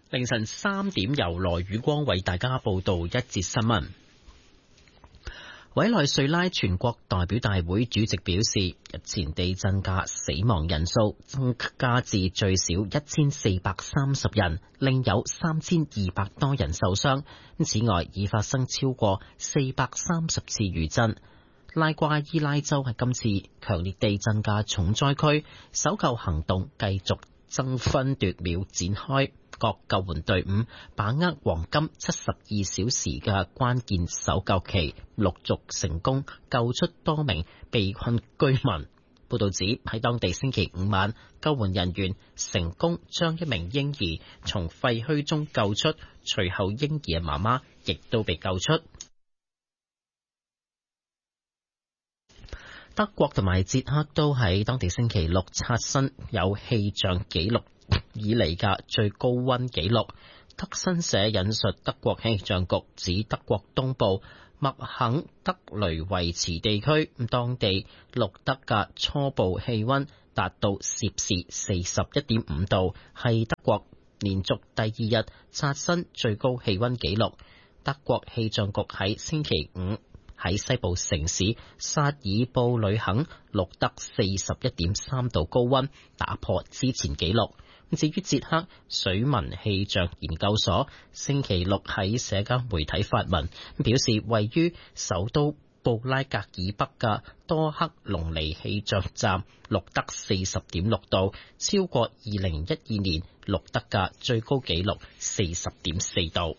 凌晨3點由羅宇光為大家報道一節新聞。委內瑞拉全國代表大會主席表示，日前地震嘅死亡人數增加至最少1430人，另有3200多人受傷。此外，已發生超過430次餘震。拉瓜伊拉州係今次強烈地震嘅重災區，搜救行動繼續爭分奪秒展開。各救援隊伍把握黃金72小時嘅關鍵搜救期，陸續成功救出多名被困居民。報道指喺當地星期五晚，救援人員成功將一名嬰兒從廢墟中救出，隨後嬰兒嘅媽媽亦都被救出。德國同埋捷克都喺當地星期六刷新有氣象紀錄以嚟嘅最高溫紀錄。德新社引述德國氣象局指，德國東部麥肯德雷維茨地區當地錄得嘅初步氣溫達到攝氏41.5度，係德國連續第二日刷新最高氣溫紀錄。德國氣象局喺星期五喺西部城市薩爾布呂肯錄得41.3度高溫，打破之前紀錄。至於捷克水文氣象研究所星期六喺社交媒體發文表示，位於首都布拉格以北嘅多克隆尼氣象站錄得40.6度，超過2012年錄得嘅最高紀錄40.4度。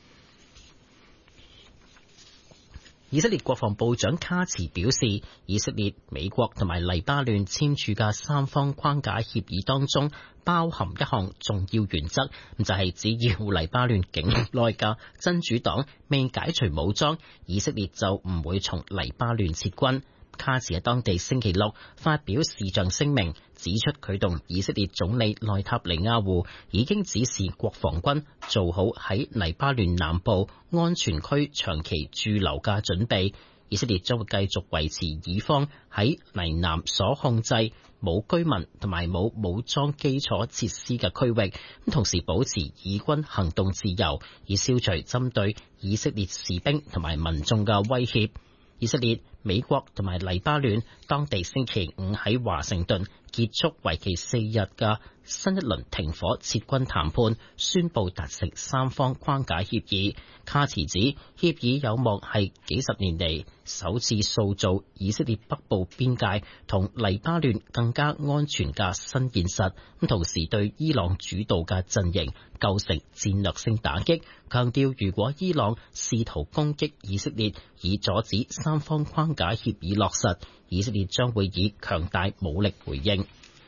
以色列國防部長卡茨表示，以色列、美國同埋黎巴嫩簽署嘅三方框架協議當中，包含一項重要原則，就係只要黎巴嫩境內嘅真主黨未解除武裝，以色列就唔會從黎巴嫩撤軍。卡茨喺當地星期六發表視像聲明，指出佢同以色列總理內塔尼亞胡已經指示國防軍做好喺黎巴嫩南部安全區長期駐留嘅準備。以色列將會繼續維持以方喺黎南所控制冇居民同埋冇武裝基礎設施嘅區域，同時保持以軍行動自由，以消除針對以色列士兵同埋民眾嘅威脅。以色列、美國同埋黎巴嫩當地星期五喺華盛頓結束為期4日嘅新一輪停火撤軍談判，宣布達成三方框架協議。卡茨指協議有望係幾十年嚟首次塑造以色列北部邊界同黎巴嫩更加安全嘅新現實，同時對伊朗主導嘅陣營構成戰略性打擊，強調如果伊朗試圖攻擊以色列以阻止三方框架協議落實，以色列將會以強大武力回應。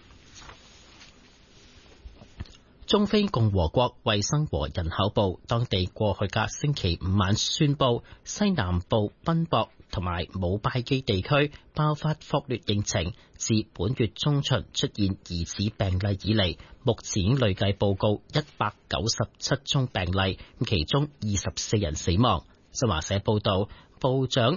中非共和國衛生和人口部當地過去嘅星期五晚宣布，西南部賓博同埋姆拜基地區爆發惡劣疫情，自本月中旬出現疑似病例以嚟，目前累計報告197宗病例，其中24人死亡。新華社報道，部長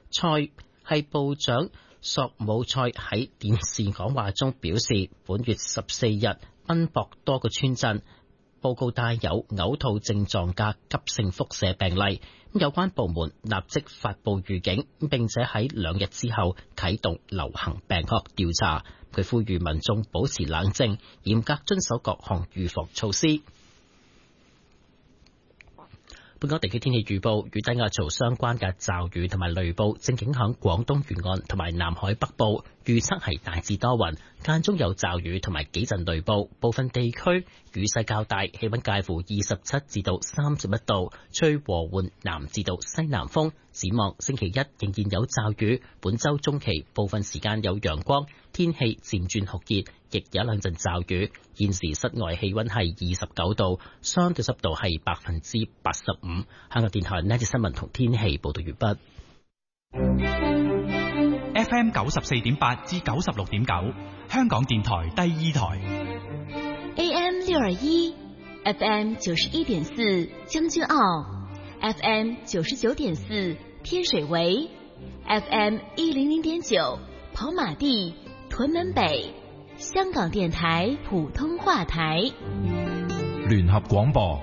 索姆塞喺電視講話中表示，本月14日賓博多個村鎮報告帶有嘔吐症狀嘅急性腹瀉病例，有關部門立即發布預警，並且喺2日之後啟動流行病學調查。佢呼籲民眾保持冷靜，嚴格遵守各項預防措施。本港地區天氣預報，與低壓槽相關嘅驟雨同埋雷暴正影響廣東沿岸同埋南海北部，預測係大致多雲，間中有驟雨同埋幾陣雷暴，部分地區雨勢較大，氣溫介乎27至到31度，吹和緩南至到西南風。展望星期一仍然有驟雨，本週中期部分時間有陽光，天氣漸轉酷熱，亦有2陣驟雨。現時室外氣溫係29度，相對濕度係85%。香港電台呢節新聞同天氣報道完畢。 FM 94.8至96.9，香港電台第2台。 AM 621 ，FM 91.4，將軍澳 ，FM 99.4，天水圍 ，FM 100.9，跑馬地、屯門北。香港電台普通話台。 聯合廣播。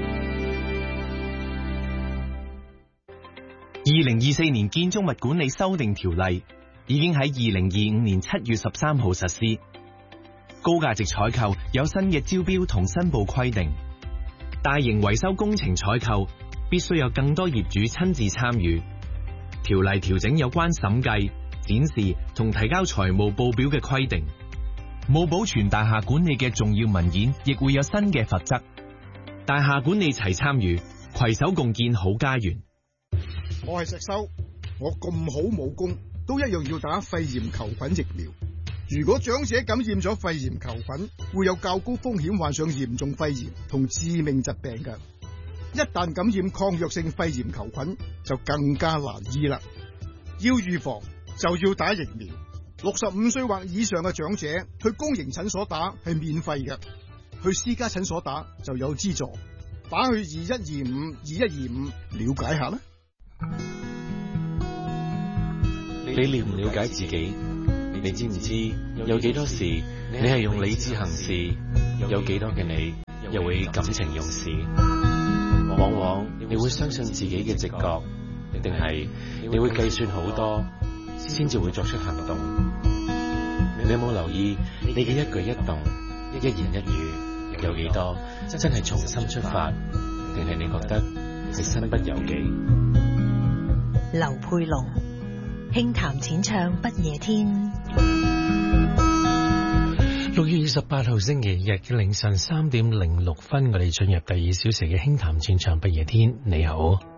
2024年建築物管理修訂條例已經喺2025年7月13號實施。高價值採購有新嘅招標同申報規定，大型維修工程採購必須有更多業主親自參與。條例調整有關審計、展示同提交財務報表嘅規定。冇保存大廈管理嘅重要文件，亦會有新嘅罰則。大廈管理齊參與，攜手共建好家園。 我係石修，我咁好武功，都一樣要打肺炎球菌疫苗。如果長者感染咗肺炎球菌，會有較高風險患上嚴重肺炎同致命疾病嘅。一旦感染抗藥性肺炎球菌，就更加難醫啦。要預防就要打疫苗。65歲或以上嘅長者去公營診所打係免費嘅，去私家診所打就有資助。打去2125了解下啦。 你了唔了解自己？你知唔知有幾多時你係用理智行事，有幾多嘅你又會感情用事？往往你會相信自己嘅直覺，定係你會計算好多先至會作出行動？你有冇留意你嘅一舉一動、一言一語有幾多真係從心出發，定係你覺得係身不由己？ 劉佩龍輕談淺唱不夜天。 6月28號星期日嘅凌晨3點06分，我哋進入第2小時嘅輕談淺唱不夜天。你好。